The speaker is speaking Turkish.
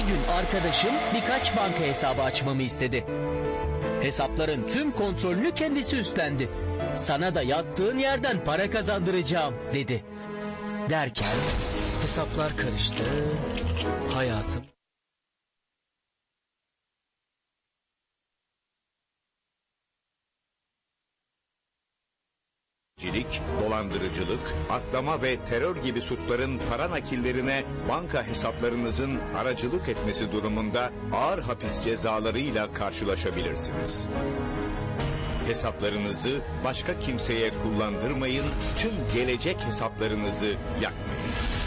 gün arkadaşım birkaç banka hesabı açmamı istedi. Hesapların tüm kontrolünü kendisi üstlendi. Sana da yattığın yerden para kazandıracağım dedi. Derken hesaplar karıştı. Hayatım. Dolandırıcılık, aklama ve terör gibi suçların para nakillerine banka hesaplarınızın aracılık etmesi durumunda ağır hapis cezalarıyla karşılaşabilirsiniz. Hesaplarınızı başka kimseye kullandırmayın, tüm gelecek hesaplarınızı yakmayın.